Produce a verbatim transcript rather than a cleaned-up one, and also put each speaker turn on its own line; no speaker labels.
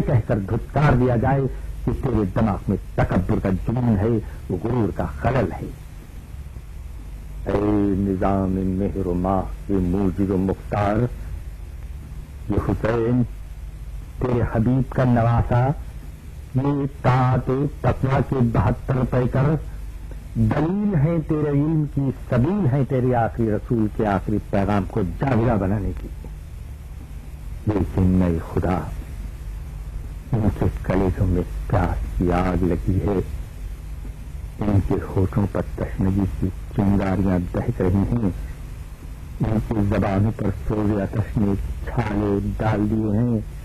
कहकर धुतकार दिया जाए कि तेरे दिमाग में तकब्बुर का जुनून है, वो गुरूर का खलल है। ऐ निजाम मेहरुमा ये मूजिब मुख्तार, ये हुसैन तेरे हबीब का नवासा, ये तात तकवा के बहत्तर पैकर दलील है तेरे इल्म की, सबील है तेरे आखिरी रसूल के आखिरी पैगाम को जाहिरा बनाने की। लेकिन नए खुदा, इनके कलेजों में प्यास की आग लगी है, इनके होठों पर तशनगी की चिंगारियां दहक रही हैं, इनकी जबानों पर सोज़े आतश ने छाले डाल दिए हैं।